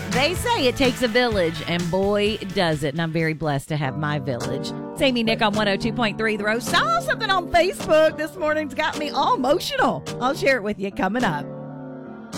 They say it takes a village, and boy, does it. And I'm very blessed to have my village. It's Amy Nick on 102.3 The Rose. Saw something on Facebook this morning. It's got me all emotional. I'll share it with you coming up.